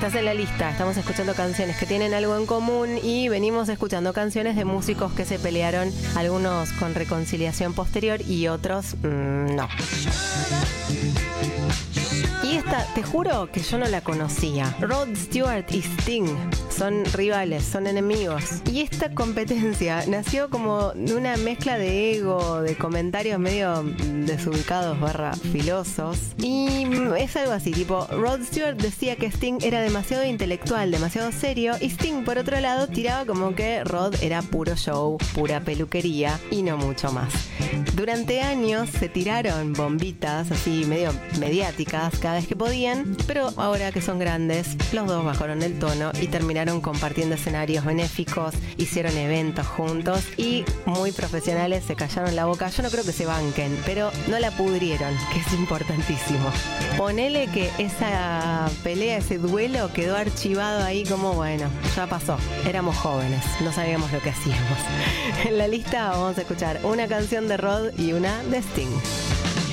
estás en la lista. Estamos escuchando canciones que tienen algo en común y venimos escuchando canciones de músicos que se pelearon, algunos con reconciliación posterior y otros no. Y esta, te juro que yo no la conocía. Rod Stewart y Sting son rivales, son enemigos. Y esta competencia nació como de una mezcla de ego, de comentarios medio desubicados / filosos. Y es algo así, tipo, Rod Stewart decía que Sting era demasiado intelectual, demasiado serio, y Sting, por otro lado, tiraba como que Rod era puro show, pura peluquería y no mucho más. Durante años se tiraron bombitas así medio mediáticas cada vez que podían, pero ahora que son grandes, los dos bajaron el tono y terminaron compartiendo escenarios benéficos, hicieron eventos juntos y muy profesionales, se callaron la boca. Yo no creo que se banquen, pero no la pudrieron, que es importantísimo. Ponele que esa pelea, ese duelo quedó archivado ahí como, bueno, ya pasó, éramos jóvenes, no sabíamos lo que hacíamos. En la lista vamos a escuchar una canción de Rod y una de Sting.